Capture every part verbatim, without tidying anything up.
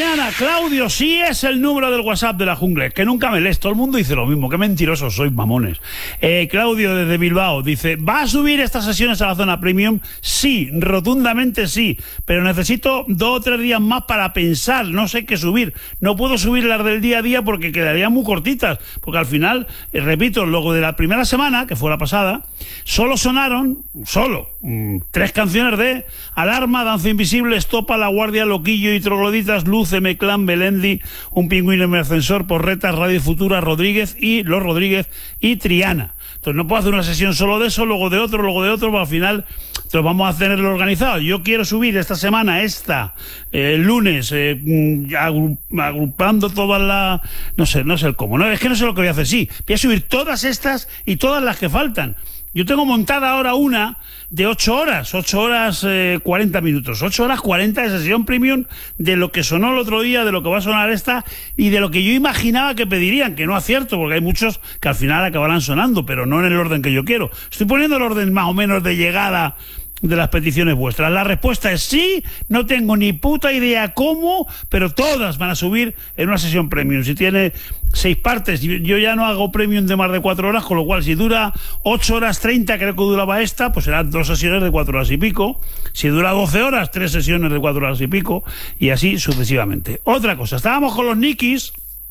mañana. Claudio, sí es el número del WhatsApp de la jungla. Que nunca me lees. Todo el mundo dice lo mismo. Qué mentirosos sois, mamones. Eh, Claudio desde Bilbao dice: ¿va a subir estas sesiones a la zona premium? Sí, rotundamente sí. Pero necesito dos o tres días más para pensar. No sé qué subir. No puedo subir las del día a día porque quedarían muy cortitas. Porque al final, eh, repito, luego de la primera semana, que fue la pasada, solo sonaron, solo, mmm, tres canciones de Alarma, Danza Invisible, Estopa, La Guardia, Loquillo y Trogloditas, Luz, M-Clan, Belendi, Un Pingüino en mi ascensor, Porretas, Radio Futura, Rodríguez y Los Rodríguez y Triana. Entonces no puedo hacer una sesión solo de eso, luego de otro, luego de otro, porque al final entonces vamos a tenerlo organizado. Yo quiero subir esta semana, esta, eh, el lunes, eh, agrupando todas las... No sé, no sé el cómo, no, es que no sé lo que voy a hacer, sí, voy a subir todas estas y todas las que faltan. Yo tengo montada ahora una de ocho horas, ocho horas eh, cuarenta minutos, ocho horas cuarenta de sesión premium de lo que sonó el otro día, de lo que va a sonar esta y de lo que yo imaginaba que pedirían, que no acierto, porque hay muchos que al final acabarán sonando, pero no en el orden que yo quiero. Estoy poniendo el orden más o menos de llegada de las peticiones vuestras. La respuesta es sí, no tengo ni puta idea cómo, pero todas van a subir en una sesión premium. Si tiene seis partes, yo ya no hago premium de más de cuatro horas, con lo cual si dura ocho horas treinta, creo que duraba esta, pues serán dos sesiones de cuatro horas y pico. Si dura doce horas, tres sesiones de cuatro horas y pico, y así sucesivamente. Otra cosa, estábamos con los Nikis.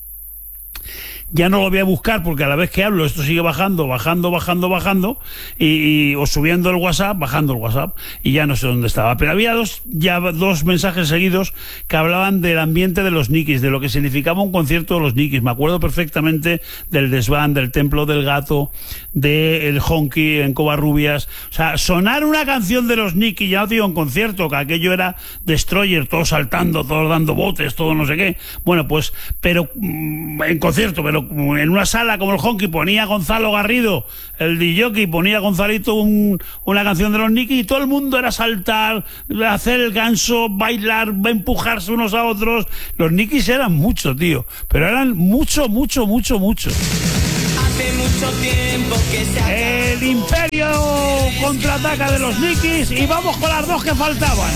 Ya no lo voy a buscar porque a la vez que hablo esto sigue bajando, bajando, bajando, bajando y, y o subiendo el WhatsApp, bajando el WhatsApp y ya no sé dónde estaba. Pero había dos, ya dos mensajes seguidos que hablaban del ambiente de los Nikis, de lo que significaba un concierto de los Nikis. Me acuerdo perfectamente del desván, del Templo del Gato, del Honky en Covarrubias. O sea, sonar una canción de los Nikis, ya no te digo en concierto, que aquello era Destroyer, todos saltando, todos dando botes, todo no sé qué. Bueno, pues, pero en concierto, pero en una sala como el Honky ponía Gonzalo Garrido, el D J, ponía Gonzalito un, una canción de los Nikis y todo el mundo era saltar, hacer el ganso, bailar, empujarse unos a otros. Los Nikis eran mucho, tío, pero eran mucho, mucho, mucho, mucho. Hace mucho tiempo que se el Imperio contraataca de los Nikis y vamos con las dos que faltaban.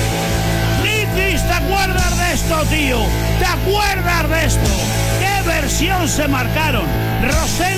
Nikis, ¿te acuerdas de esto, tío? ¿Te acuerdas de esto? ¿Qué versión se marcaron? Rosendo